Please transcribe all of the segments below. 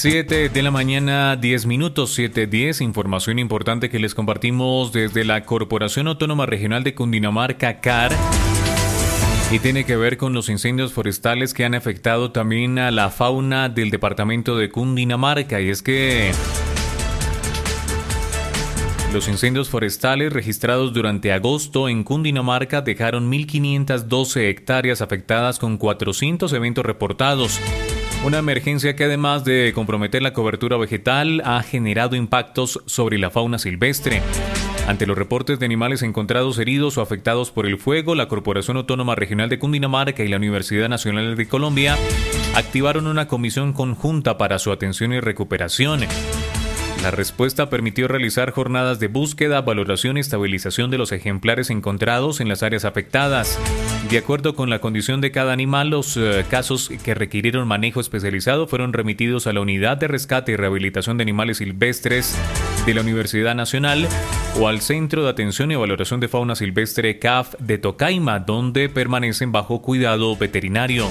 7 de la mañana, 10 minutos, 7:10. Información importante que les compartimos desde la Corporación Autónoma Regional de Cundinamarca, CAR. Y tiene que ver con los incendios forestales que han afectado también a la fauna del departamento de Cundinamarca. Y es que los incendios forestales registrados durante agosto en Cundinamarca dejaron 1.512 hectáreas afectadas con 400 eventos reportados. Una emergencia que, además de comprometer la cobertura vegetal, ha generado impactos sobre la fauna silvestre. Ante los reportes de animales encontrados heridos o afectados por el fuego, la Corporación Autónoma Regional de Cundinamarca y la Universidad Nacional de Colombia activaron una comisión conjunta para su atención y recuperación. La respuesta permitió realizar jornadas de búsqueda, valoración y estabilización de los ejemplares encontrados en las áreas afectadas. De acuerdo con la condición de cada animal, los casos que requirieron manejo especializado fueron remitidos a la Unidad de Rescate y Rehabilitación de Animales Silvestres de la Universidad Nacional o al Centro de Atención y Valoración de Fauna Silvestre CAF de Tocaima, donde permanecen bajo cuidado veterinario.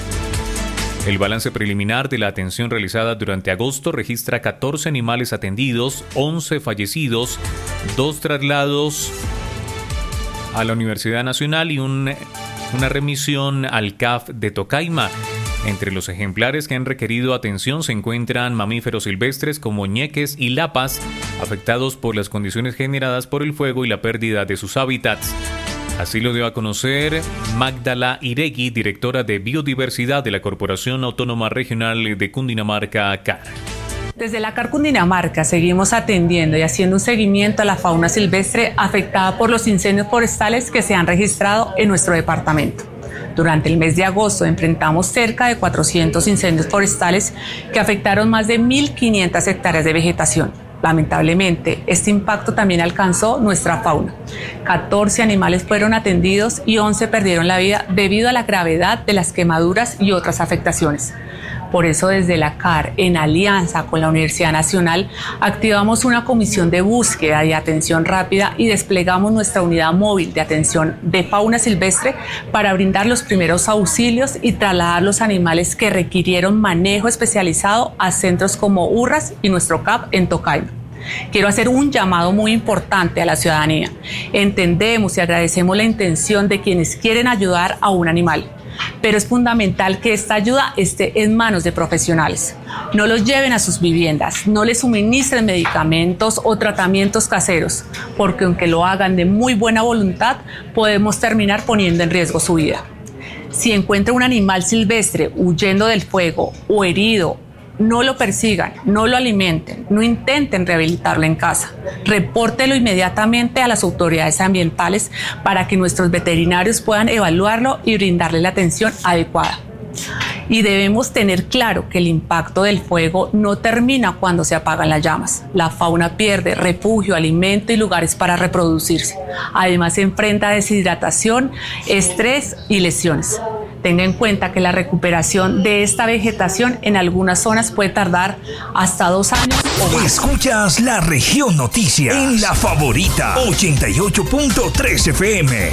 El balance preliminar de la atención realizada durante agosto registra 14 animales atendidos, 11 fallecidos, 2 traslados a la Universidad Nacional y una remisión al CAF de Tocaima. Entre los ejemplares que han requerido atención se encuentran mamíferos silvestres como ñeques y lapas, afectados por las condiciones generadas por el fuego y la pérdida de sus hábitats. Así lo dio a conocer Magdala Iregui, directora de Biodiversidad de la Corporación Autónoma Regional de Cundinamarca, CAR. Desde la CAR Cundinamarca seguimos atendiendo y haciendo un seguimiento a la fauna silvestre afectada por los incendios forestales que se han registrado en nuestro departamento. Durante el mes de agosto enfrentamos cerca de 400 incendios forestales que afectaron más de 1.500 hectáreas de vegetación. Lamentablemente, este impacto también alcanzó nuestra fauna. 14 animales fueron atendidos y 11 perdieron la vida debido a la gravedad de las quemaduras y otras afectaciones. Por eso, desde la CAR, en alianza con la Universidad Nacional, activamos una comisión de búsqueda y atención rápida y desplegamos nuestra unidad móvil de atención de fauna silvestre para brindar los primeros auxilios y trasladar los animales que requirieron manejo especializado a centros como URRAS y nuestro CAP en Tocaima. Quiero hacer un llamado muy importante a la ciudadanía. Entendemos y agradecemos la intención de quienes quieren ayudar a un animal, pero es fundamental que esta ayuda esté en manos de profesionales. No los lleven a sus viviendas, no les suministren medicamentos o tratamientos caseros, porque aunque lo hagan de muy buena voluntad, podemos terminar poniendo en riesgo su vida. Si encuentra un animal silvestre huyendo del fuego o herido, no lo persigan, no lo alimenten, no intenten rehabilitarlo en casa. Repórtelo inmediatamente a las autoridades ambientales para que nuestros veterinarios puedan evaluarlo y brindarle la atención adecuada. Y debemos tener claro que el impacto del fuego no termina cuando se apagan las llamas. La fauna pierde refugio, alimento y lugares para reproducirse. Además, se enfrenta a deshidratación, estrés y lesiones. Tenga en cuenta que la recuperación de esta vegetación en algunas zonas puede tardar hasta 2 años o más. Escuchas La Región Noticias en La Favorita 88.3 FM.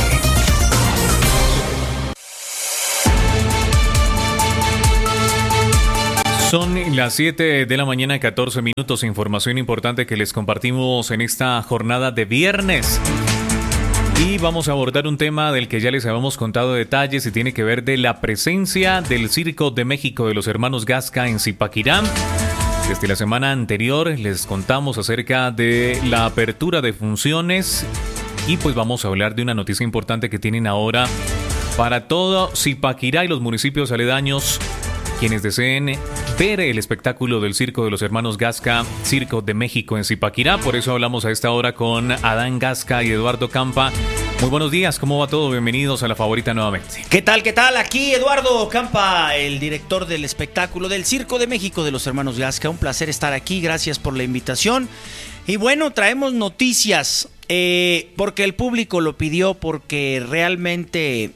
Son las 7 de la mañana, 14 minutos. Información importante que les compartimos en esta jornada de viernes. Y vamos a abordar un tema del que ya les habíamos contado detalles y tiene que ver de la presencia del Circo de México de los Hermanos Gasca en Zipaquirá. Desde la semana anterior les contamos acerca de la apertura de funciones y pues vamos a hablar de una noticia importante que tienen ahora para todo Zipaquirá y los municipios aledaños. Quienes deseen ver el espectáculo del Circo de los Hermanos Gasca, Circo de México en Zipaquirá. Por eso hablamos a esta hora con Adán Gasca y Eduardo Campa. Muy buenos días, ¿cómo va todo? Bienvenidos a La Favorita nuevamente. ¿Qué tal? Aquí Eduardo Campa, el director del espectáculo del Circo de México de los Hermanos Gasca. Un placer estar aquí, gracias por la invitación. Y bueno, traemos noticias, porque el público lo pidió, porque realmente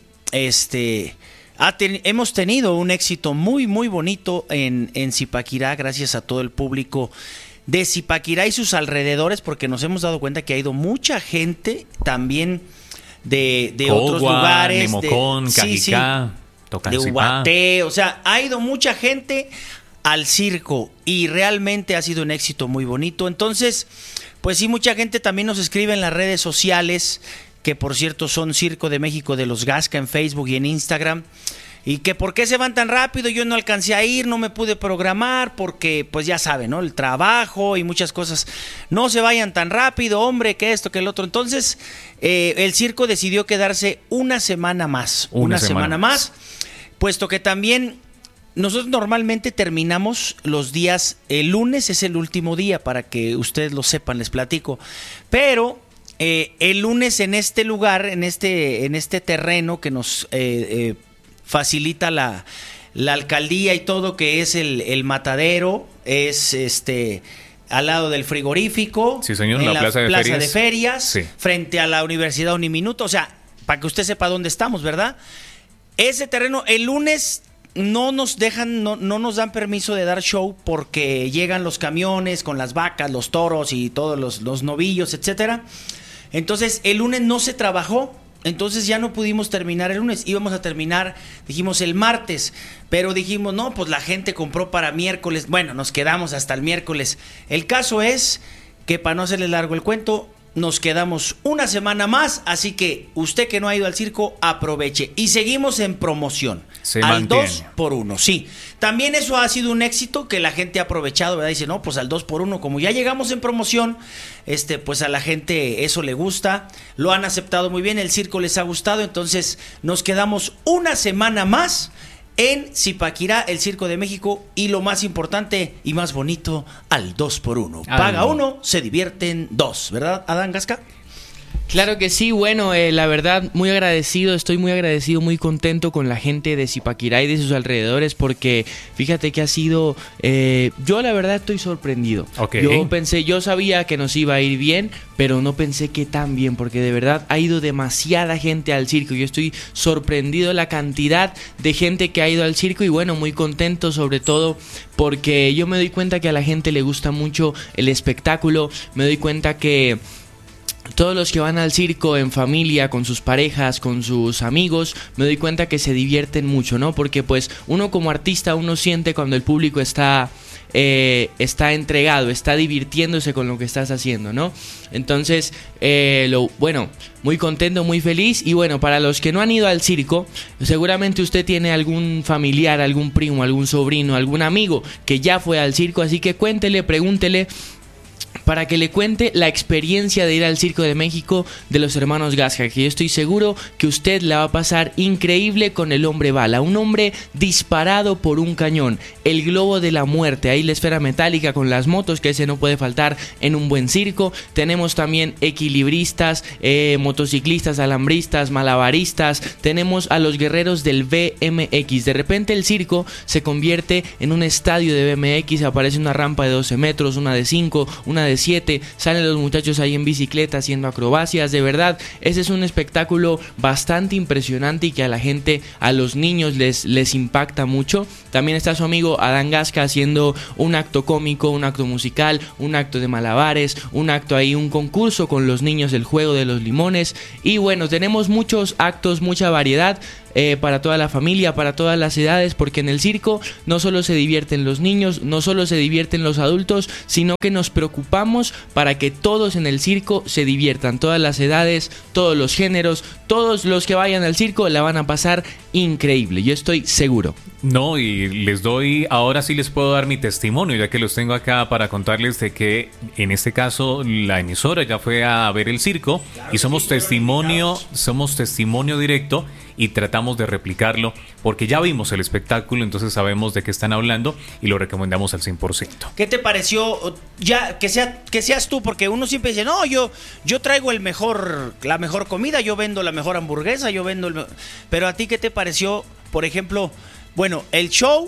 hemos tenido un éxito muy muy bonito en Zipaquirá, gracias a todo el público de Zipaquirá y sus alrededores, porque nos hemos dado cuenta que ha ido mucha gente también de Cogua, otros lugares, Nemocón, Cajicá, de Ubaté, o sea, ha ido mucha gente al circo y realmente ha sido un éxito muy bonito. Entonces, pues sí, mucha gente también nos escribe en las redes sociales, que por cierto son Circo de México de los Gasca en Facebook y en Instagram, y que por qué se van tan rápido, yo no alcancé a ir, no me pude programar, porque pues ya saben, ¿no? El trabajo y muchas cosas. No se vayan tan rápido, hombre, que esto, que el otro. Entonces, el circo decidió quedarse una semana más. Una semana más, puesto que también nosotros normalmente terminamos los días, el lunes es el último día, para que ustedes lo sepan, les platico. Pero el lunes en este lugar, en este terreno que nos facilita la alcaldía y todo, que es el matadero, es al lado del frigorífico, sí, señor, en la plaza de ferias, sí, frente a la Universidad Uniminuto, o sea, para que usted sepa dónde estamos, ¿verdad? Ese terreno, el lunes no nos dejan, no nos dan permiso de dar show, porque llegan los camiones con las vacas, los toros y todos los novillos, etcétera. Entonces, el lunes no se trabajó. Entonces ya no pudimos terminar el lunes, íbamos a terminar, dijimos, el martes, pero dijimos, no, pues la gente compró para miércoles, bueno, nos quedamos hasta el miércoles. El caso es que, para no hacerle largo el cuento, nos quedamos una semana más, así que usted que no ha ido al circo, aproveche. Y seguimos en promoción, al 2x1, sí. También eso ha sido un éxito, que la gente ha aprovechado, ¿verdad? Dice, no, pues al 2x1, como ya llegamos en promoción, pues a la gente eso le gusta, lo han aceptado muy bien, el circo les ha gustado, entonces nos quedamos una semana más en Zipaquirá, el Circo de México, y lo más importante y más bonito, al 2x1. Paga uno, se divierten dos, ¿verdad, Adán Gasca? Claro que sí, bueno, la verdad, muy agradecido, estoy muy agradecido, muy contento con la gente de Zipaquirá y de sus alrededores, porque fíjate que ha sido, yo la verdad estoy sorprendido. Okay. Yo sabía que nos iba a ir bien, pero no pensé que tan bien, porque de verdad ha ido demasiada gente al circo. Yo estoy sorprendido la cantidad de gente que ha ido al circo, y bueno, muy contento, sobre todo porque yo me doy cuenta que a la gente le gusta mucho el espectáculo, me doy cuenta que todos los que van al circo en familia, con sus parejas, con sus amigos, me doy cuenta que se divierten mucho, ¿no? Porque pues uno como artista, uno siente cuando el público está entregado, está divirtiéndose con lo que estás haciendo, ¿no? Entonces, bueno, muy contento, muy feliz. Y bueno, para los que no han ido al circo, seguramente usted tiene algún familiar, algún primo, algún sobrino, algún amigo que ya fue al circo, así que cuéntele, pregúntele, para que le cuente la experiencia de ir al Circo de México de los hermanos Gasca, que yo estoy seguro que usted la va a pasar increíble con el hombre bala, un hombre disparado por un cañón, el globo de la muerte, ahí la esfera metálica con las motos, que ese no puede faltar en un buen circo. Tenemos también equilibristas, motociclistas, alambristas, malabaristas, tenemos a los guerreros del BMX. De repente el circo se convierte en un estadio de BMX, aparece una rampa de 12 metros, una de 5, una de 7, salen los muchachos ahí en bicicleta haciendo acrobacias. De verdad, ese es un espectáculo bastante impresionante y que a la gente, a los niños les impacta mucho. También está su amigo Adán Gasca haciendo un acto cómico, un acto musical, un acto de malabares, un acto ahí, un concurso con los niños, el juego de los limones. Y bueno, tenemos muchos actos, mucha variedad para toda la familia, para todas las edades, porque en el circo no solo se divierten los niños, no solo se divierten los adultos, sino que nos preocupamos para que todos en el circo se diviertan, todas las edades, todos los géneros, todos los que vayan al circo la van a pasar increíble, yo estoy seguro. No, y ahora sí les puedo dar mi testimonio, ya que los tengo acá para contarles de que en este caso la emisora ya fue a ver el circo y somos testimonio directo y tratamos de replicarlo porque ya vimos el espectáculo, entonces sabemos de qué están hablando y lo recomendamos al 100%. ¿Qué te pareció? Ya que seas tú, porque uno siempre dice, no, yo traigo la mejor comida, yo vendo la mejor hamburguesa, pero a ti, ¿qué te pareció? Por ejemplo, bueno, el show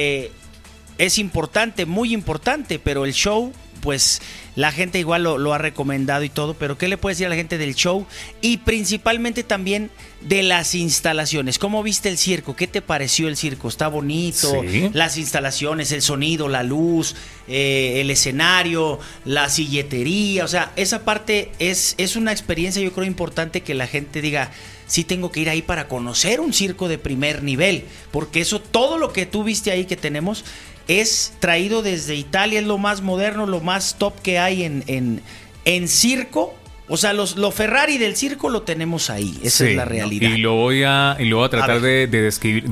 es importante, muy importante, pero el show, pues la gente igual lo ha recomendado y todo, pero ¿qué le puedes decir a la gente del show? Y principalmente también de las instalaciones. ¿Cómo viste el circo? ¿Qué te pareció el circo? ¿Está bonito? Sí. Las instalaciones, el sonido, la luz, el escenario, la silletería, o sea, esa parte es una experiencia, yo creo, importante, que la gente diga, sí tengo que ir ahí para conocer un circo de primer nivel, porque eso, todo lo que tú viste ahí que tenemos, es traído desde Italia, es lo más moderno, lo más top que hay en circo. O sea, lo Ferrari del circo lo tenemos ahí. Esa es la realidad. Y lo voy a tratar de describir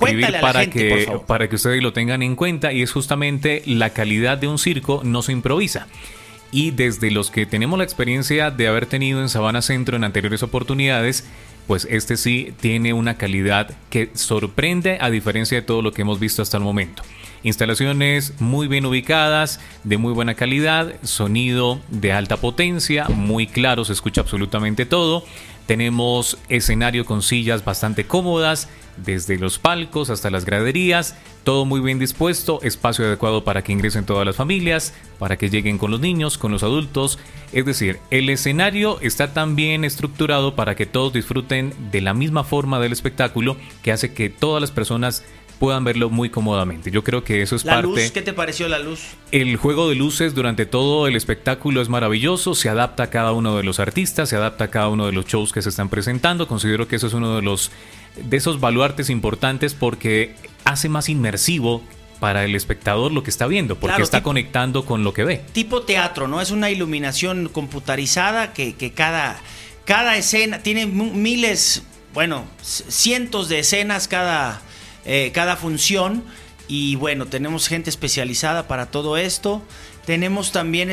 para que ustedes lo tengan en cuenta. Y es justamente la calidad de un circo no se improvisa. Y desde los que tenemos la experiencia de haber tenido en Sabana Centro en anteriores oportunidades, pues este sí tiene una calidad que sorprende a diferencia de todo lo que hemos visto hasta el momento. Instalaciones muy bien ubicadas, de muy buena calidad, sonido de alta potencia, muy claro, se escucha absolutamente todo. Tenemos escenario con sillas bastante cómodas, desde los palcos hasta las graderías, todo muy bien dispuesto, espacio adecuado para que ingresen todas las familias, para que lleguen con los niños, con los adultos. Es decir, el escenario está tan bien estructurado para que todos disfruten de la misma forma del espectáculo, que hace que todas las personas puedan verlo muy cómodamente. Yo creo que eso es parte. ¿La luz? ¿Qué te pareció la luz? El juego de luces durante todo el espectáculo es maravilloso, se adapta a cada uno de los artistas, se adapta a cada uno de los shows que se están presentando. Considero que eso es uno de esos baluartes importantes porque hace más inmersivo para el espectador lo que está viendo, porque está conectando con lo que ve. Tipo teatro, ¿no? Es una iluminación computarizada que cada escena tiene miles, cientos de escenas cada función. Y bueno, tenemos gente especializada para todo esto. Tenemos también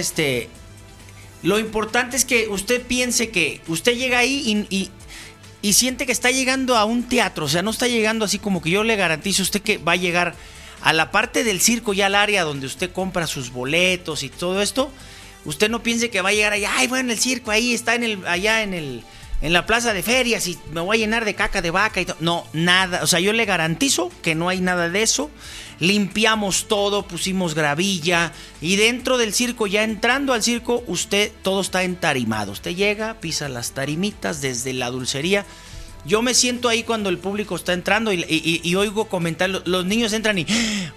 lo importante es que usted piense que usted llega ahí y siente que está llegando a un teatro. O sea, no está llegando así como que yo le garantizo a usted que va a llegar a la parte del circo, ya al área donde usted compra sus boletos y todo esto. Usted no piense que va a llegar allá, el circo ahí está en la plaza de ferias y me voy a llenar de caca de vaca y todo. No, nada. O sea, yo le garantizo que no hay nada de eso. Limpiamos todo, pusimos gravilla y dentro del circo, ya entrando al circo, todo está entarimado. Usted llega, pisa las tarimitas desde la dulcería. Yo me siento ahí cuando el público está entrando y oigo comentarios. Los niños entran y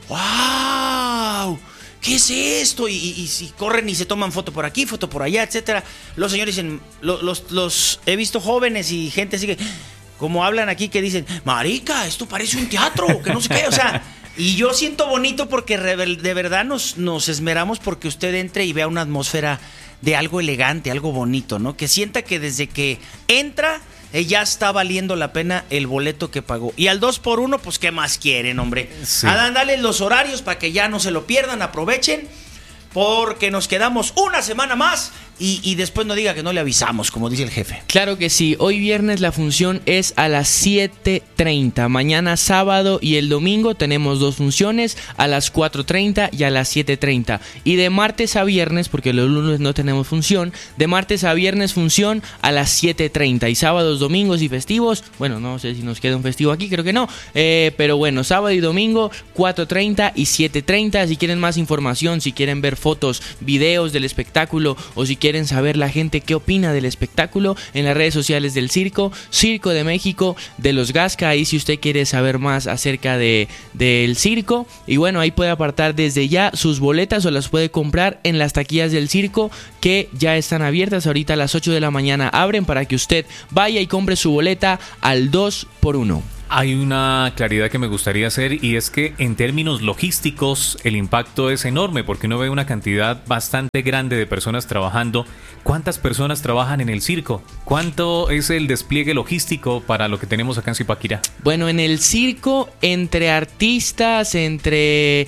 ¡wow! ¿Qué es esto? Y corren y se toman foto por aquí, foto por allá, etcétera. Los señores dicen, los he visto jóvenes y gente así que, como hablan aquí, que dicen, marica, esto parece un teatro, que no sé qué, o sea. Y yo siento bonito porque de verdad nos esmeramos porque usted entre y vea una atmósfera de algo elegante, algo bonito, ¿no? Que sienta que desde que entra ya está valiendo la pena el boleto que pagó. Y al 2x1, pues ¿qué más quieren, hombre? Sí. Dale los horarios para que ya no se lo pierdan, aprovechen, porque nos quedamos una semana más y después no diga que no le avisamos, como dice el jefe. Claro que sí, hoy viernes la función es a las 7:30, mañana sábado y el domingo tenemos 2 funciones, a las 4:30 y a las 7:30, y de martes a viernes, porque los lunes no tenemos función, de martes a viernes función a las 7:30, y sábados, domingos y festivos, no sé si nos queda un festivo aquí, creo que no, pero sábado y domingo 4:30 y 7:30, si quieren más información, si quieren ver fotos, videos del espectáculo, o si quieren saber la gente qué opina del espectáculo, en las redes sociales del Circo de México, de los Gasca, ahí si usted quiere saber más acerca del circo, y ahí puede apartar desde ya sus boletas o las puede comprar en las taquillas del circo que ya están abiertas, ahorita a las 8 de la mañana abren para que usted vaya y compre su boleta al 2x1. Hay una claridad que me gustaría hacer, y es que en términos logísticos el impacto es enorme porque uno ve una cantidad bastante grande de personas trabajando. ¿Cuántas personas trabajan en el circo? ¿Cuánto es el despliegue logístico para lo que tenemos acá en Zipaquirá? En el circo, entre artistas, entre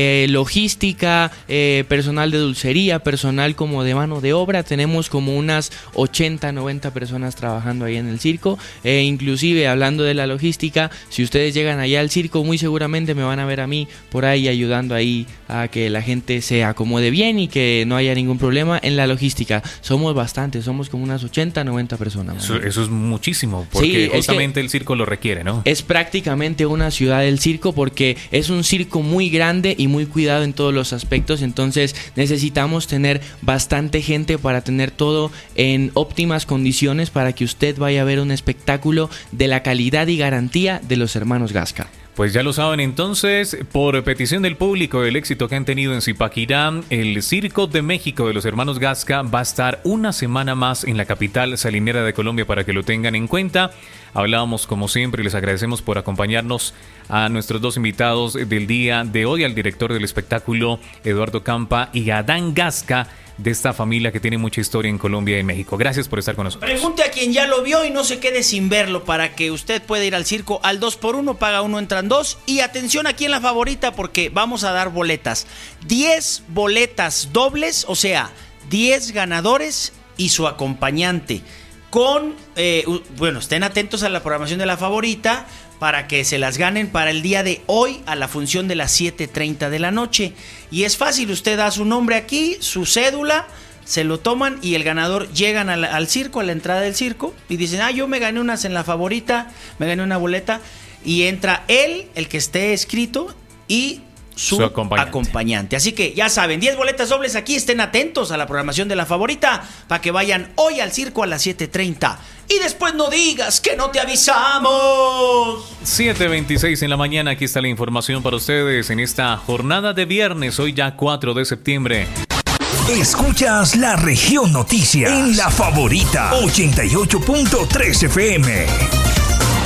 logística, personal de dulcería, personal como de mano de obra, tenemos como unas 80, 90 personas trabajando ahí en el circo. Inclusive, hablando de la logística, si ustedes llegan allá al circo, muy seguramente me van a ver a mí por ahí ayudando ahí a que la gente se acomode bien y que no haya ningún problema en la logística. Somos bastantes, somos como unas 80, 90 personas. Eso es muchísimo, porque sí, justamente el circo lo requiere, ¿no? Es prácticamente una ciudad del circo porque es un circo muy grande y muy cuidado en todos los aspectos, entonces necesitamos tener bastante gente para tener todo en óptimas condiciones para que usted vaya a ver un espectáculo de la calidad y garantía de los hermanos Gasca. Pues ya lo saben entonces, por petición del público, el éxito que han tenido en Zipaquirá, el Circo de México de los hermanos Gasca va a estar una semana más en la capital salinera de Colombia para que lo tengan en cuenta. Hablábamos como siempre y les agradecemos por acompañarnos a nuestros dos invitados del día de hoy, al director del espectáculo Eduardo Campa y a Adán Gasca, de esta familia que tiene mucha historia en Colombia y en México. Gracias por estar con nosotros. Pregunte a quien ya lo vio y no se quede sin verlo para que usted pueda ir al circo al 2x1, paga 1, entran 2. Y atención aquí en La Favorita porque vamos a dar boletas. 10 boletas dobles, o sea, 10 ganadores y su acompañante. Estén atentos a la programación de La Favorita para que se las ganen para el día de hoy a la función de las 7:30 de la noche. Y es fácil, usted da su nombre aquí, su cédula, se lo toman y el ganador llegan al circo, a la entrada del circo y dicen, yo me gané unas en La Favorita, me gané una boleta, y entra él, el que esté escrito, y su acompañante. Así que ya saben, 10 boletas dobles aquí, estén atentos a la programación de La Favorita para que vayan hoy al circo a las 7:30. Y después no digas que no te avisamos. 7:26 en la mañana, aquí está la información para ustedes en esta jornada de viernes, hoy ya 4 de septiembre. Escuchas La Región Noticias en La Favorita 88.3 FM.